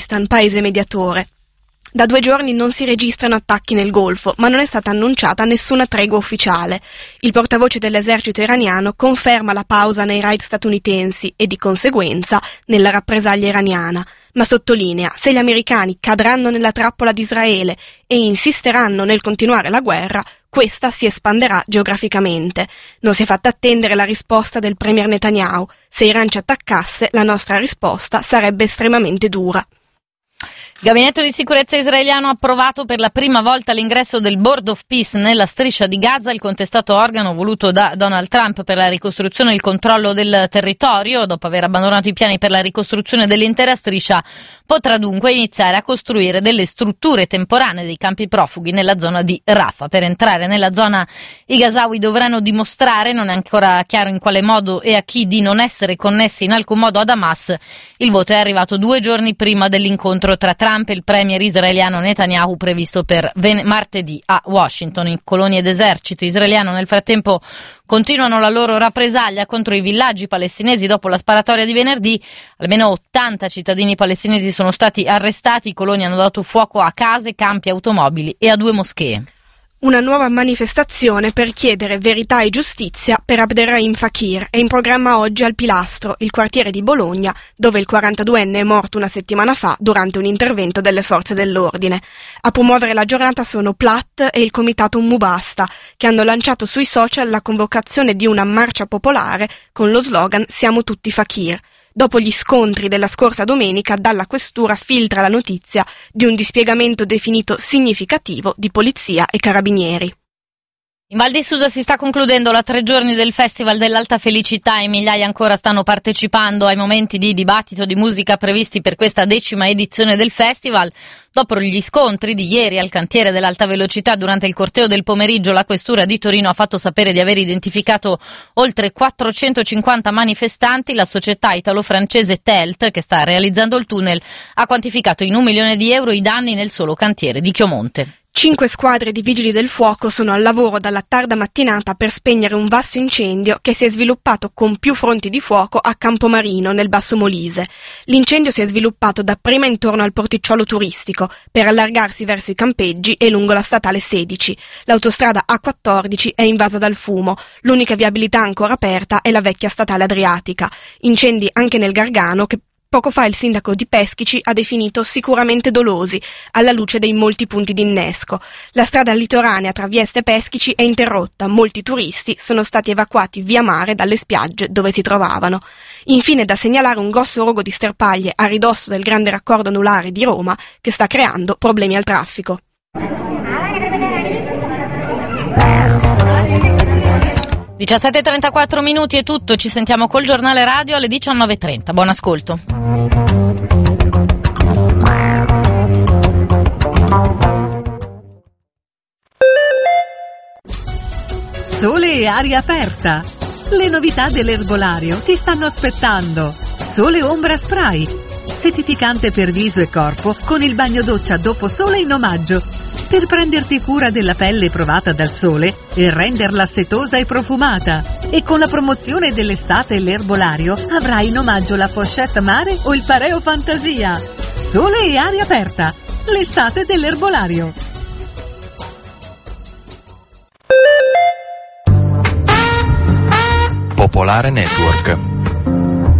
Pakistan, paese mediatore. Da 2 giorni non si registrano attacchi nel Golfo, ma non è stata annunciata nessuna tregua ufficiale. Il portavoce dell'esercito iraniano conferma la pausa nei raid statunitensi e di conseguenza nella rappresaglia iraniana, ma sottolinea: se gli americani cadranno nella trappola di Israele e insisteranno nel continuare la guerra, questa si espanderà geograficamente. Non si è fatta attendere la risposta del premier Netanyahu: se Iran ci attaccasse, la nostra risposta sarebbe estremamente dura. Il Gabinetto di sicurezza israeliano ha approvato per la prima volta l'ingresso del Board of Peace nella striscia di Gaza, il contestato organo voluto da Donald Trump per la ricostruzione e il controllo del territorio. Dopo aver abbandonato i piani per la ricostruzione dell'intera striscia, potrà dunque iniziare a costruire delle strutture temporanee dei campi profughi nella zona di Rafah. Per entrare nella zona i gazawi dovranno dimostrare, non è ancora chiaro in quale modo e a chi, di non essere connessi in alcun modo ad Hamas. Il voto è arrivato 2 giorni prima dell'incontro tra Trump e il premier israeliano Netanyahu previsto per martedì a Washington. I coloni ed esercito israeliano nel frattempo continuano la loro rappresaglia contro i villaggi palestinesi dopo la sparatoria di venerdì. Almeno 80 cittadini palestinesi sono stati arrestati. I coloni hanno dato fuoco a case, campi, automobili e a 2 moschee. Una nuova manifestazione per chiedere verità e giustizia per Abderrahim Fakir è in programma oggi al Pilastro, il quartiere di Bologna, dove il 42enne è morto una settimana fa durante un intervento delle forze dell'ordine. A promuovere la giornata sono Platt e il comitato Mubasta, che hanno lanciato sui social la convocazione di una marcia popolare con lo slogan «Siamo tutti Fakir». Dopo gli scontri della scorsa domenica, dalla questura filtra la notizia di un dispiegamento definito significativo di polizia e carabinieri. In Val di Susa si sta concludendo la 3 giorni del Festival dell'Alta Felicità e migliaia ancora stanno partecipando ai momenti di dibattito di musica previsti per questa 10ª edizione del festival. Dopo gli scontri di ieri al cantiere dell'Alta Velocità durante il corteo del pomeriggio, la questura di Torino ha fatto sapere di aver identificato oltre 450 manifestanti. La società italo-francese TELT, che sta realizzando il tunnel, ha quantificato in €1 milione i danni nel solo cantiere di Chiomonte. 5 squadre di vigili del fuoco sono al lavoro dalla tarda mattinata per spegnere un vasto incendio che si è sviluppato con più fronti di fuoco a Campomarino, nel Basso Molise. L'incendio si è sviluppato dapprima intorno al porticciolo turistico, per allargarsi verso i campeggi e lungo la statale 16. L'autostrada A14 è invasa dal fumo. L'unica viabilità ancora aperta è la vecchia statale Adriatica. Incendi anche nel Gargano, che poco fa il sindaco di Peschici ha definito sicuramente dolosi, alla luce dei molti punti di innesco. La strada litoranea tra Vieste e Peschici è interrotta, molti turisti sono stati evacuati via mare dalle spiagge dove si trovavano. Infine da segnalare un grosso rogo di sterpaglie a ridosso del grande raccordo anulare di Roma che sta creando problemi al traffico. 17:34 minuti è tutto, ci sentiamo col giornale radio alle 19:30. Buon ascolto. Sole e aria aperta. Le novità dell'erbolario ti stanno aspettando. Sole Ombra Spray, settificante per viso e corpo con il bagno doccia dopo sole in omaggio, per prenderti cura della pelle provata dal sole e renderla setosa e profumata. E con la promozione dell'estate l'erbolario avrai in omaggio la pochette mare o il pareo fantasia. Sole e aria aperta, l'estate dell'erbolario. Popolare Network.